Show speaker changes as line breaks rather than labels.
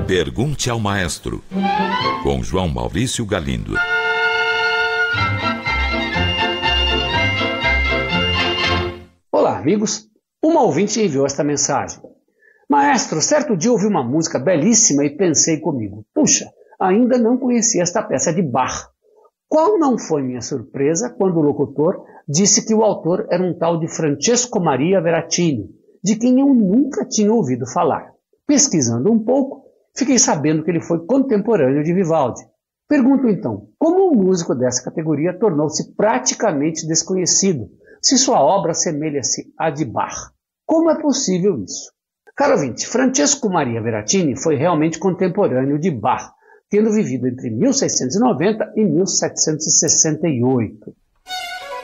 Pergunte ao Maestro, com João Maurício Galindo.
Olá, amigos. Uma ouvinte enviou esta mensagem. Maestro, certo dia ouvi uma música belíssima e pensei comigo, puxa, ainda não conhecia esta peça de Bach. Qual não foi minha surpresa quando o locutor disse que o autor era um tal de Francesco Maria Veracini, de quem eu nunca tinha ouvido falar. Pesquisando um pouco, fiquei sabendo que ele foi contemporâneo de Vivaldi. Pergunto então, como um músico dessa categoria tornou-se praticamente desconhecido, se sua obra assemelha-se à de Bach? Como é possível isso? Caro ouvinte, Francesco Maria Veracini foi realmente contemporâneo de Bach, tendo vivido entre 1690 e 1768.